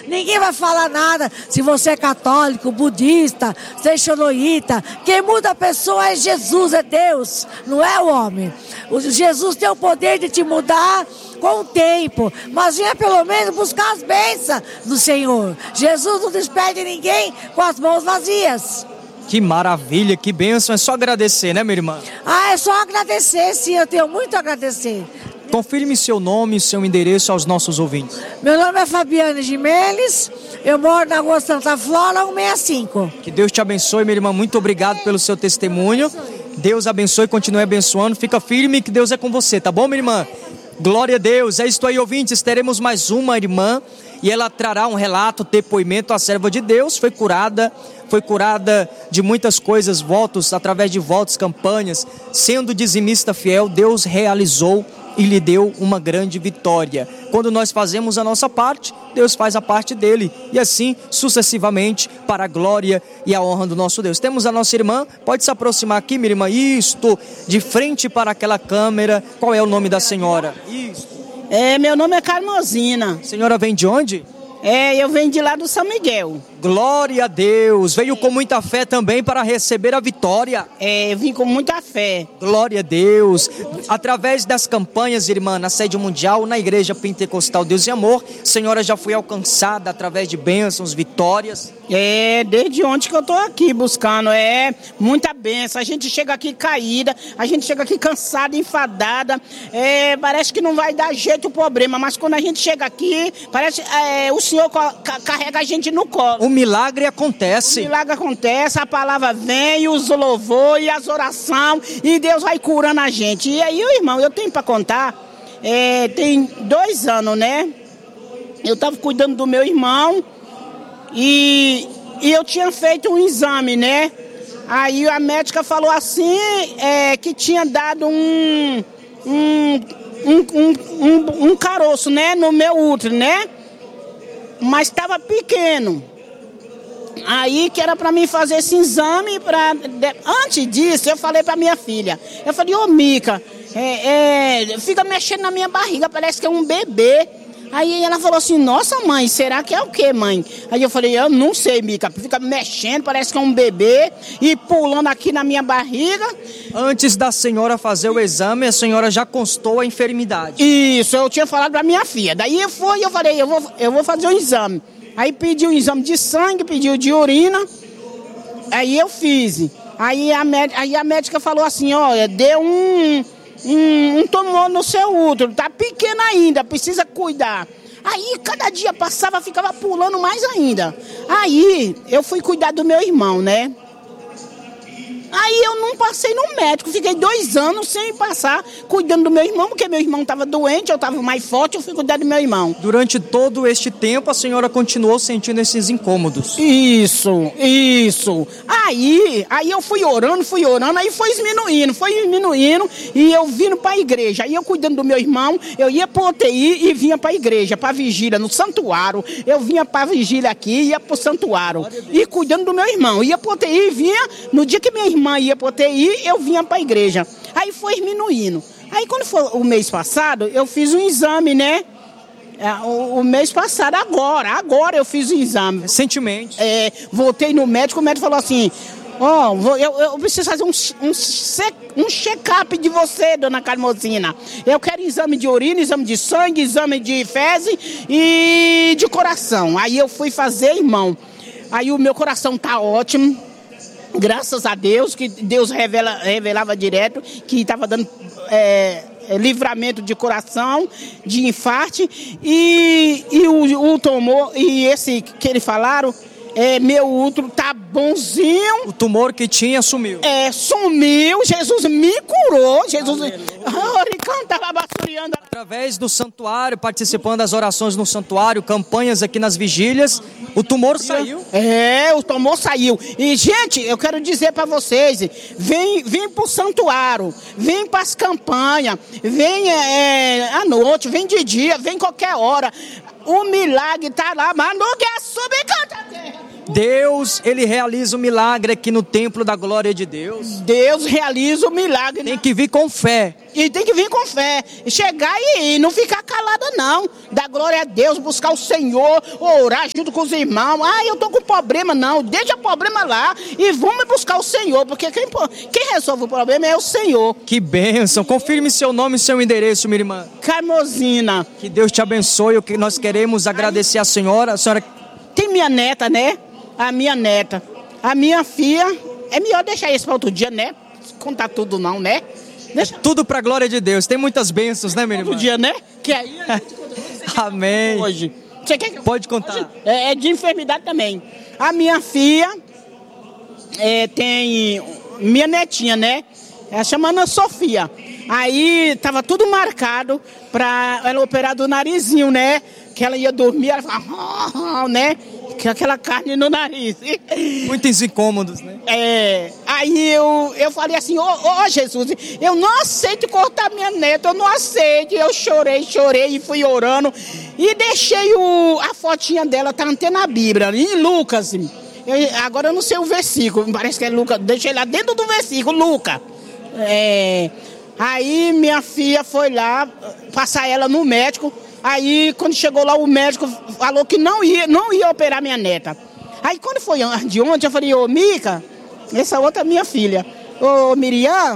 Ninguém vai falar nada se você é católico, budista, seixonoíta. Quem muda a pessoa é Jesus, é Deus, não é o homem. Jesus tem o poder de te mudar com o tempo, mas venha pelo menos buscar as bênçãos do Senhor. Jesus não despede ninguém com as mãos vazias. Que maravilha, que bênção, é só agradecer, né, minha irmã? É só agradecer, sim, eu tenho muito a agradecer. Confirme seu nome e seu endereço aos nossos ouvintes. Meu nome é Fabiane Gimenez, eu moro na rua Santa Flora, 165. Que Deus te abençoe, minha irmã, muito obrigado pelo seu testemunho. Deus abençoe, continue abençoando, fica firme que Deus é com você, tá bom, minha irmã? Glória a Deus, é isto aí, ouvintes, teremos mais uma irmã e ela trará um relato, depoimento. A serva de Deus foi curada de muitas coisas, votos, através de votos, campanhas, sendo dizimista fiel, Deus realizou e lhe deu uma grande vitória. Quando nós fazemos a nossa parte, Deus faz a parte dele, e assim sucessivamente, para a glória e a honra do nosso Deus. Temos a nossa irmã, pode se aproximar aqui, minha irmã, isto, de frente para aquela câmera. Qual é o nome da senhora? Isto. Meu nome é Carmosina. A senhora vem de onde? Eu venho de lá do São Miguel. Glória a Deus, veio com muita fé também para receber a vitória. Eu vim com muita fé. Glória a Deus, através das campanhas, irmã, na sede mundial, na igreja pentecostal Deus e Amor, a senhora já foi alcançada através de bênçãos, vitórias. Desde ontem que eu tô aqui buscando, muita bênção. A gente chega aqui caída, a gente chega aqui cansada, enfadada, parece que não vai dar jeito o problema, mas quando a gente chega aqui, parece o Senhor carrega a gente no colo. O milagre acontece. O milagre acontece, a palavra vem, os louvor e as orações, e Deus vai curando a gente. E aí, irmão, eu tenho para contar, tem 2 anos, né? Eu tava cuidando do meu irmão, e eu tinha feito um exame, né? Aí a médica falou assim, que tinha dado um caroço, né? No meu útero, né? Mas estava pequeno. Aí que era para mim fazer esse exame. Antes disso, eu falei para minha filha. Eu falei, ô Mica, fica mexendo na minha barriga, parece que é um bebê. Aí ela falou assim, nossa mãe, será que é o quê, mãe? Aí eu falei, eu não sei, Mica, fica mexendo, parece que é um bebê e pulando aqui na minha barriga. Antes da senhora fazer o exame, a senhora já constou a enfermidade. Isso, eu tinha falado pra minha filha. Daí eu falei, eu vou fazer um exame. Aí pediu um exame de sangue, pediu de urina, aí eu fiz. Aí a médica falou assim, olha, deu um tumor no seu útero, tá pequeno ainda, precisa cuidar. Aí cada dia passava, ficava pulando mais ainda. Aí eu fui cuidar do meu irmão, né? Aí eu não passei no médico, fiquei 2 anos sem passar cuidando do meu irmão, porque meu irmão estava doente, eu estava mais forte, eu fui cuidar do meu irmão. Durante todo este tempo, a senhora continuou sentindo esses incômodos? Isso. Aí eu fui orando, aí foi diminuindo, e eu vindo para a igreja. Aí eu cuidando do meu irmão, eu ia para UTI e vinha para a igreja, para a vigília, no santuário. Eu vinha para a vigília aqui, ia para o santuário, e cuidando do meu irmão. Ia para a UTI e vinha, no dia que minha irmã ia para UTI, eu vinha para a igreja. Aí foi diminuindo. Aí quando foi o mês passado, eu fiz um exame, né? O mês passado, agora eu fiz o exame. Recentemente. Voltei no médico, o médico falou assim, eu preciso fazer um check-up de você, dona Carmosina. Eu quero exame de urina, exame de sangue, exame de fezes e de coração. Aí eu fui fazer, irmão. Aí o meu coração tá ótimo. Graças a Deus, que Deus revelava direto, que estava dando livramento de coração, de infarto, e o tumor, e esse que eles falaram, meu útero tá bonzinho. O tumor que tinha sumiu. Sumiu, Jesus me curou, Jesus... Através do santuário, participando das orações no santuário, campanhas aqui nas vigílias, o tumor saiu? O tumor saiu. E, gente, eu quero dizer para vocês, vem pro santuário, vem pras campanhas, vem à noite, vem de dia, vem qualquer hora. O milagre tá lá, mas não quer subir, canta terra. Deus, ele realiza o milagre aqui no templo da glória de Deus. Deus realiza o milagre. Tem que vir com fé. E tem que vir com fé. E chegar e não ficar calada, não. Dar glória a Deus, buscar o Senhor, orar junto com os irmãos. Ah, eu tô com problema, não. Deixa o problema lá e vamos buscar o Senhor. Porque quem resolve o problema é o Senhor. Que bênção. Confirme seu nome e seu endereço, minha irmã. Carmozina. Que Deus te abençoe. O que nós queremos agradecer à senhora. A senhora... Tem minha neta, né? A minha neta. A minha filha. É melhor deixar isso para outro dia, né? Contar tudo não, né? Deixa... Tudo para a glória de Deus. Tem muitas bênçãos, né, minha irmã? Outro dia, né? Que aí a gente Amém. Hoje. Você quer que... Pode contar. É de enfermidade também. A minha filha tem minha netinha, né? Ela chama Ana Sofia. Aí tava tudo marcado para ela operar do narizinho, né? Que ela ia dormir, ela falava, né? Que aquela carne no nariz. Muitos incômodos, né? Aí eu falei assim, ô Jesus, eu não aceito cortar minha neta, eu não aceito. Eu chorei e fui orando. E deixei a fotinha dela, tá até na Bíblia, em Lucas. Agora eu não sei o versículo, parece que é Lucas, deixei lá dentro do versículo, Lucas. Aí minha filha foi lá, passar ela no médico. Aí, quando chegou lá, o médico falou que não ia operar minha neta. Aí, quando foi de ontem, eu falei, ô, Mica, essa outra é minha filha. Ô, Miriam,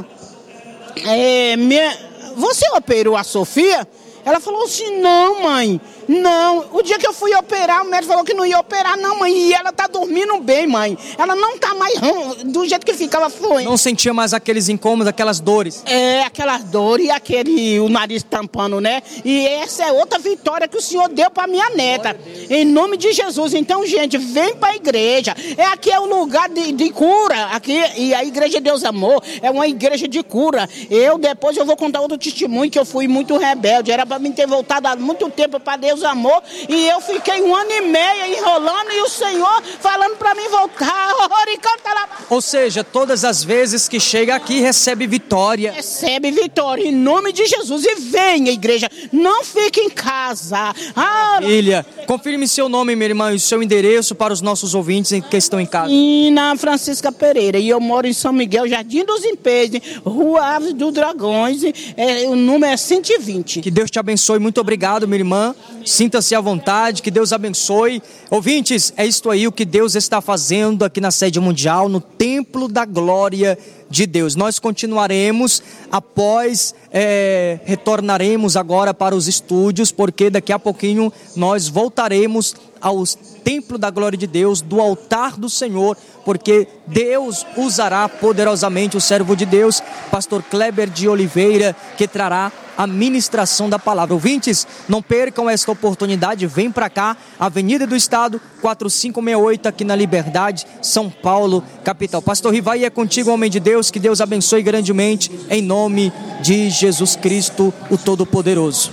você operou a Sofia? Ela falou assim, não, mãe, não. O dia que eu fui operar, o médico falou que não ia operar, não, mãe. E ela tá dormindo bem, mãe. Ela não tá mais do jeito que ficava fluente. Não sentia mais aqueles incômodos, aquelas dores. Aquelas dores e o nariz tampando, né? E essa é outra vitória que o Senhor deu pra minha neta. Em nome de Jesus. Então, gente, vem pra igreja. Aqui é o lugar de cura. Aqui, e a Igreja Deus Amor é uma igreja de cura. Depois eu vou contar outro testemunho que eu fui muito rebelde. Era pra mim ter voltado há muito tempo pra Deus Amor. E eu fiquei 1 ano e meio enrolando e o Senhor falando pra mim voltar. Ou seja, todas as vezes que chega aqui, recebe vitória. Recebe vitória, em nome de Jesus. E venha, igreja, não fique em casa. Filha, confirme seu nome, minha irmã, e seu endereço para os nossos ouvintes que estão em casa. Ina Francisca Pereira, e eu moro em São Miguel, Jardim dos Empeios, Rua Aves dos Dragões, o número é 120. Que Deus te abençoe, muito obrigado, minha irmã. Sinta-se à vontade, que Deus abençoe. Ouvintes, é isto aí o que Deus está fazendo aqui na sede mundial, no Templo da Glória de Deus. Nós continuaremos após, retornaremos agora para os estúdios, porque daqui a pouquinho nós voltaremos ao Templo da Glória de Deus, do altar do Senhor, porque Deus usará poderosamente o servo de Deus, pastor Kleber de Oliveira, que trará a ministração da palavra. Ouvintes, não percam esta oportunidade, vem para cá, Avenida do Estado, 4568, aqui na Liberdade, São Paulo, capital. Pastor Rivai, é contigo, homem de Deus, que Deus abençoe grandemente, em nome de Jesus Cristo, o Todo-Poderoso.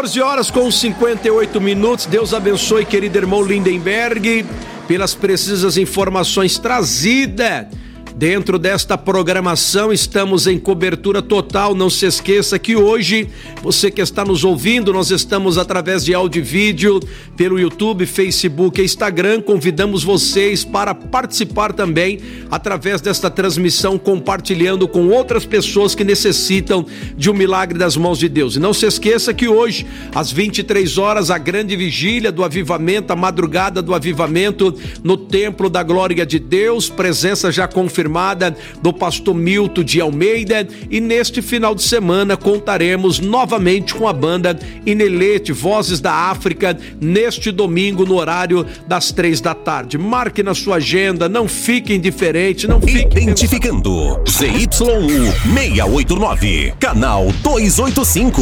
14h58. Deus abençoe, querido irmão Lindenberg, pelas precisas informações trazidas dentro desta programação. Estamos em cobertura total. Não se esqueça que hoje, você que está nos ouvindo, nós estamos através de áudio e vídeo pelo YouTube, Facebook e Instagram. Convidamos vocês para participar também através desta transmissão, compartilhando com outras pessoas que necessitam de um milagre das mãos de Deus. E não se esqueça que hoje, às 23 horas, a grande vigília do avivamento, a madrugada do avivamento no Templo da Glória de Deus, presença já confirmada do pastor Milton de Almeida, e neste final de semana contaremos novamente com a banda Inelete, Vozes da África, neste domingo no horário das 3 da tarde. Marque na sua agenda, não fique indiferente, não fique... Identificando ZYU 689, canal 285,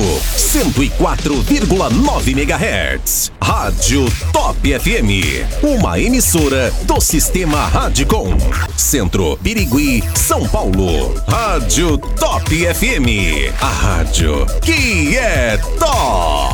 104,9 MHz. Rádio Top FM, uma emissora do Sistema Radicom. Centro Birigui, São Paulo. Rádio Top FM, a rádio que é top.